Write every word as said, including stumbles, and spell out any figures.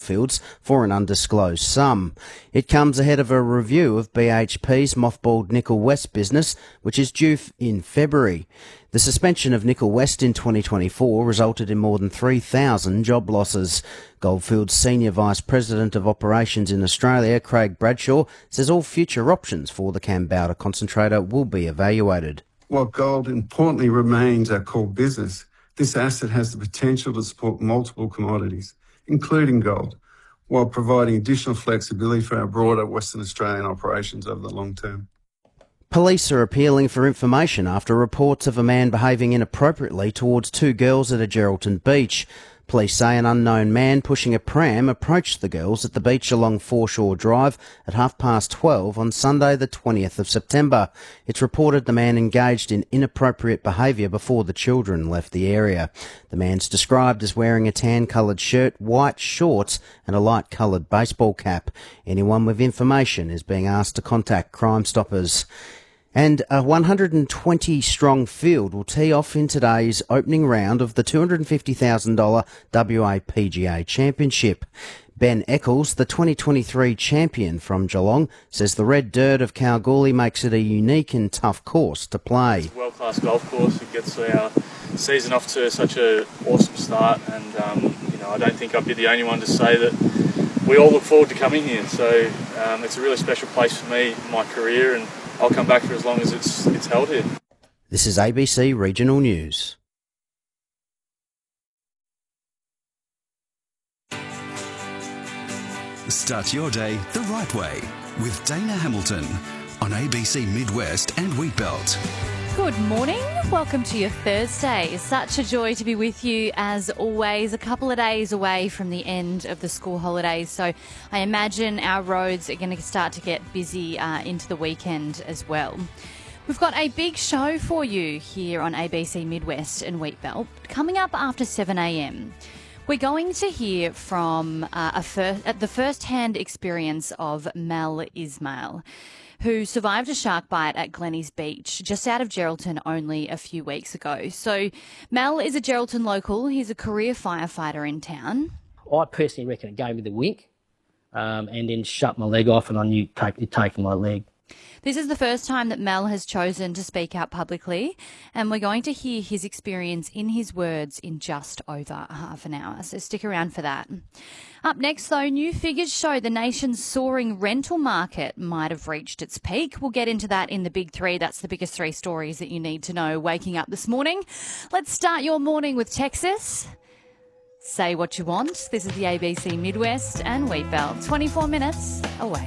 Goldfields for an undisclosed sum. It comes ahead of a review of B H P's mothballed Nickel West business, which is due in February. The suspension of Nickel West in twenty twenty-four resulted in more than three thousand job losses. Goldfields Senior Vice President of Operations in Australia, Craig Bradshaw, says all future options for the Kambalda concentrator will be evaluated. While gold importantly remains our core business, this asset has the potential to support multiple commodities, including gold, while providing additional flexibility for our broader Western Australian operations over the long term. Police are appealing for information after reports of a man behaving inappropriately towards two girls at a Geraldton beach. Police say an unknown man pushing a pram approached the girls at the beach along Foreshore Drive at half past twelve on Sunday the twentieth of September. It's reported the man engaged in inappropriate behaviour before the children left the area. The man's described as wearing a tan-coloured shirt, white shorts and a light-coloured baseball cap. Anyone with information is being asked to contact Crime Stoppers. And a one hundred twenty strong field will tee off in today's opening round of the two hundred fifty thousand dollars W A P G A Championship. Ben Eccles, the twenty twenty-three champion from Geelong, says the red dirt of Kalgoorlie makes it a unique and tough course to play. It's a world-class golf course. It gets our season off to such an awesome start, and um, you know, I don't think I'd be the only one to say that we all look forward to coming here. So um, it's a really special place for me in my career, and I'll come back for as long as it's it's held here. This is A B C Regional News. Start your day the right way with Dana Hamilton on A B C Midwest and Wheatbelt. Good morning. Welcome to your Thursday. It's such a joy to be with you as always. A couple of days away from the end of the school holidays, so I imagine our roads are going to start to get busy uh, into the weekend as well. We've got a big show for you here on A B C Midwest and Wheatbelt coming up after seven a m. We're going to hear from uh, a first, uh, the first-hand experience of Mel Ismail, who survived a shark bite at Glenny's Beach, just out of Geraldton only a few weeks ago. So Mel is a Geraldton local. He's a career firefighter in town. I personally reckon it gave me the wink um, and then shut my leg off, and I knew it taken my leg. This is the first time that Mel has chosen to speak out publicly, and we're going to hear his experience in his words in just over half an hour, so stick around for that. Up next, though, new figures show the nation's soaring rental market might have reached its peak. We'll get into that in the big three. That's the biggest three stories that you need to know waking up this morning. Let's start your morning with Texas. Say what you want. This is the A B C Midwest and Wheatbelt. twenty-four minutes away.